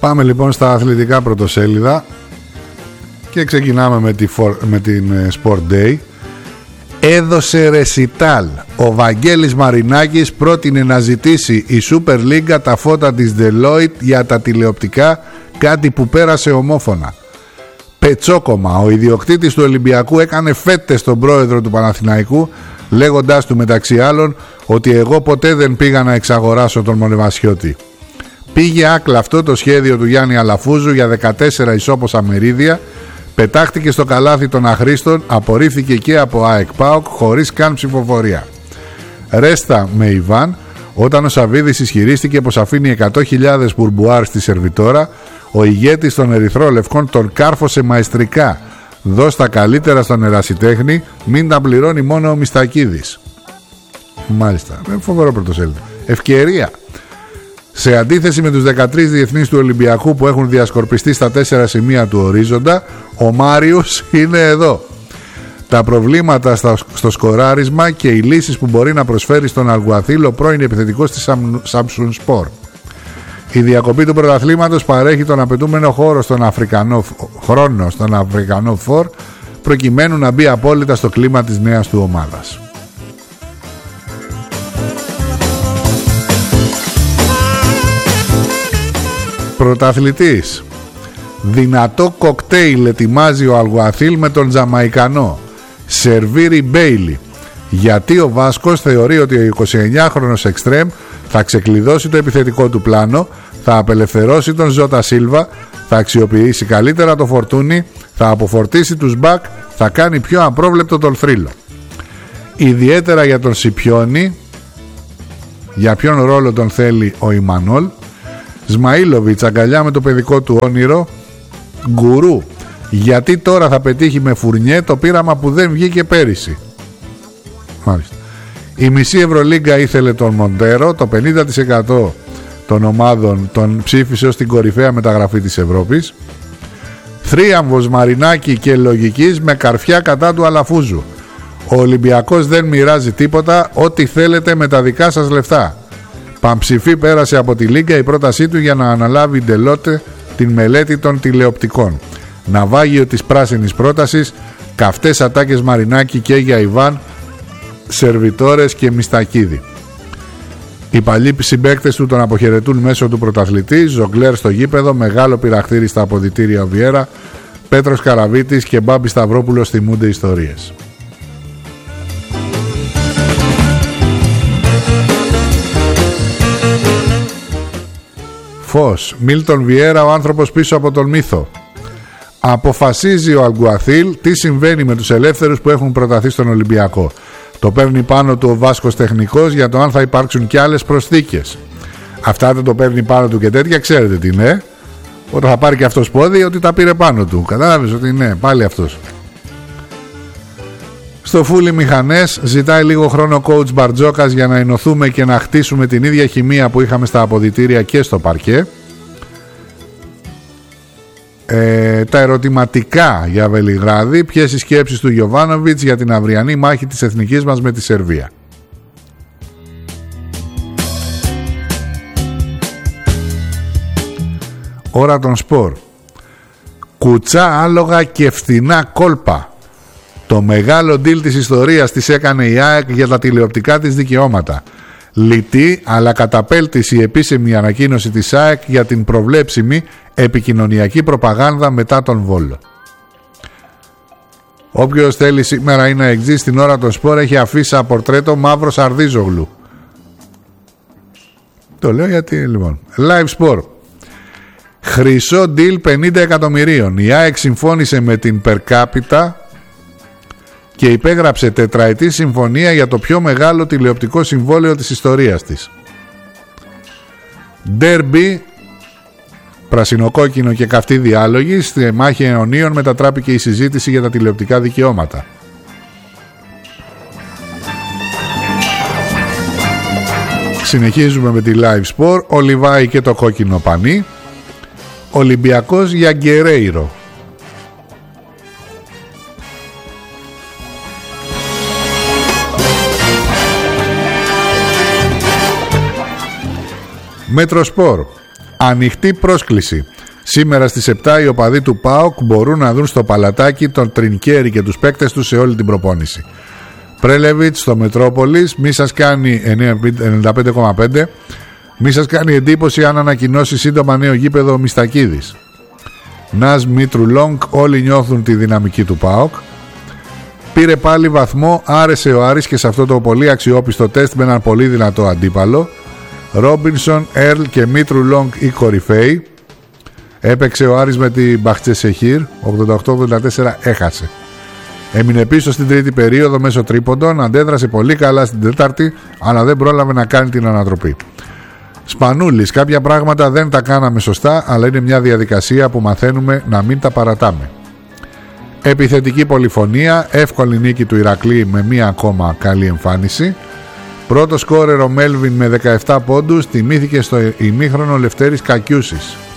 Πάμε λοιπόν στα αθλητικά πρωτοσέλιδα και ξεκινάμε με την Sport Day. Έδωσε ρεσιτάλ. Ο Βαγγέλης Μαρινάκης πρότεινε να ζητήσει η Super League τα φώτα της Deloitte για τα τηλεοπτικά, κάτι που πέρασε ομόφωνα. Πετσόκομα. Ο ιδιοκτήτης του Ολυμπιακού έκανε φέτες στον πρόεδρο του Παναθηναϊκού, λέγοντάς του μεταξύ άλλων ότι εγώ ποτέ δεν πήγα να εξαγοράσω τον Μονεβασιώτη. Πήγε άκλαυτο το σχέδιο του Γιάννη Αλαφούζου για 14 ισόποσα μερίδια, πετάχτηκε στο καλάθι των αχρήστων, απορρίφθηκε και από ΑΕΚ ΠΑΟΚ χωρίς καν ψηφοφορία. Ρέστα με Ιβάν. Όταν ο Σαββίδης ισχυρίστηκε πως αφήνει 100.000 μπουρμπουάρ στη σερβιτόρα, ο ηγέτης των Ερυθρόλευκων τον κάρφωσε μαεστρικά. Δώσ' τα καλύτερα στον ερασιτέχνη, μην τα πληρώνει μόνο ο Μιστακίδης. Μάλιστα, φοβερό πρωτοσέλιδο. Ευκαιρία. Σε αντίθεση με τους 13 διεθνείς του Ολυμπιακού που έχουν διασκορπιστεί στα 4 σημεία του ορίζοντα, ο Μάριος είναι εδώ. Τα προβλήματα στο σκοράρισμα και οι λύσεις που μπορεί να προσφέρει στον Αλγουαθίλ ο πρώην επιθετικός της Σαμσουνспор. Η διακοπή του πρωταθλήματος παρέχει τον απαιτούμενο χρόνο στον Αφρικανό Φορ, προκειμένου να μπει απόλυτα στο κλίμα της νέας του ομάδας. Πρωταθλητής. Δυνατό κοκτέιλ ετοιμάζει ο Αλγουαθίλ με τον Τζαμαϊκανό. Σερβίρι Μπέιλι. Γιατί ο Βάσκος θεωρεί ότι ο 29χρονος εξτρέμ θα ξεκλειδώσει το επιθετικό του πλάνο, θα απελευθερώσει τον Ζώτα Σίλβα, θα αξιοποιήσει καλύτερα το φορτούνι, θα αποφορτίσει τους μπακ, θα κάνει πιο απρόβλεπτο τον θρύλο. Ιδιαίτερα για τον Σιπιόνι. Για ποιον ρόλο τον θέλει ο Ιμανόλ. Σμαΐλοβιτς, αγκαλιά με το παιδικό του όνειρο. Γκουρού. Γιατί τώρα θα πετύχει με Φουρνιέ το πείραμα που δεν βγήκε πέρυσι. Μάλιστα. Η μισή Ευρωλίγκα ήθελε τον Μοντέρο. Το 50% των ομάδων τον ψήφισε ως την κορυφαία μεταγραφή της Ευρώπης. Θρίαμβος Μαρινάκη και λογικής με καρφιά κατά του Αλαφούζου. Ο Ολυμπιακός δεν μοιράζει τίποτα, ό,τι θέλετε με τα δικά σας λεφτά. Παμψηφί πέρασε από τη Λίγκα η πρότασή του για να αναλάβει η Ντελότε την μελέτη των τηλεοπτικών. Ναυάγιο της πράσινης πρότασης, καυτές ατάκες Μαρινάκη και για Ιβάν, σερβιτόρες και Μιστακίδη. Οι παλιοί συμπαίκτες του τον αποχαιρετούν μέσω του πρωταθλητή, Ζογκλέρ στο γήπεδο, μεγάλο πειραχτήρι στα αποδυτήρια ο Βιέρα, Πέτρος Καραβίτης και Μπάμπη Σταυρόπουλος θυμούνται ιστορίες. Φως. Μίλτον Βιέρα, ο άνθρωπος πίσω από τον μύθο. Αποφασίζει ο Αλγκουαθίλ τι συμβαίνει με τους ελεύθερους που έχουν προταθεί στον Ολυμπιακό. Το παίρνει πάνω του ο Βάσκος τεχνικός για το αν θα υπάρξουν και άλλες προσθήκες. Αυτά δεν το παίρνει πάνω του και τέτοια, ξέρετε τι είναι. Όταν θα πάρει και αυτός πόδι, ότι τα πήρε πάνω του. Κατάλαβες ότι ναι, πάλι αυτός. Στο Φούλι Μηχανές ζητάει λίγο χρόνο coach Μπαρτζόκας για να ενωθούμε και να χτίσουμε την ίδια χημεία που είχαμε στα αποδυτήρια και στο παρκέ. Τα ερωτηματικά για Βελιγράδι. Ποιες οι σκέψεις του Γιοβάνοβιτς για την αυριανή μάχη της εθνικής μας με τη Σερβία. Ώρα των σπορ. Κουτσά άλογα και φθηνά κόλπα. Το μεγάλο deal της ιστορίας της έκανε η ΑΕΚ για τα τηλεοπτικά της δικαιώματα. Λιτή αλλά καταπέλτηση η επίσημη ανακοίνωση της ΑΕΚ για την προβλέψιμη επικοινωνιακή προπαγάνδα μετά τον Βόλο. Όποιος θέλει σήμερα ή να εξή στην ώρα των σπορ έχει αφήσει πορτρέτο Μαύρο Σαρδίζογλου. Το λέω γιατί λοιπόν. Live Sport. Χρυσό deal 50 εκατομμυρίων. Η ΑΕΚ συμφώνησε με την Per Capita και υπέγραψε τετραετή συμφωνία για το πιο μεγάλο τηλεοπτικό συμβόλαιο της ιστορίας της. Derby, πρασινοκόκκινο και καυτή διάλογη. Στη μάχη αιωνίων μετατράπηκε η συζήτηση για τα τηλεοπτικά δικαιώματα. Συνεχίζουμε με τη Live Sport. Ο Λιβάη και το κόκκινο πανί. Ολυμπιακός για Γκερέιρο. Μέτρο Σπορ. Ανοιχτή πρόσκληση. Σήμερα στις 7 οι οπαδοί του ΠΑΟΚ μπορούν να δουν στο παλατάκι τον Τρινκέρι και τους παίκτες του σε όλη την προπόνηση. Πρέλεβιτς στο Μετρόπολης, μη σας κάνει 95,5. Μη σας κάνει εντύπωση αν ανακοινώσει σύντομα νέο γήπεδο ο Μιστακίδης. Νας Μήτρου Λόγκ, όλοι νιώθουν τη δυναμική του ΠΑΟΚ. Πήρε πάλι βαθμό, άρεσε ο Άρης και σε αυτό το πολύ αξιόπιστο τεστ με έναν πολύ δυνατό αντίπαλο. Ρόμπινσον, Έρλ και Μήτρου Λόγκ οι κορυφαίοι. Έπαιξε ο Άρης με την Μπαχτσεσεχήρ, 88-84 έχασε. Έμεινε πίσω στην τρίτη περίοδο μέσω τρίποντων, αντέδρασε πολύ καλά στην τέταρτη, αλλά δεν πρόλαβε να κάνει την ανατροπή. Σπανούλης, κάποια πράγματα δεν τα κάναμε σωστά, αλλά είναι μια διαδικασία που μαθαίνουμε να μην τα παρατάμε. Επιθετική πολυφωνία, εύκολη νίκη του Ηρακλή με μία ακόμα καλή εμφάνιση. Πρώτο σκόρερ ο Μέλβιν με 17 πόντους, τιμήθηκε στο ημίχρονο Λευτέρης Κακιούσης.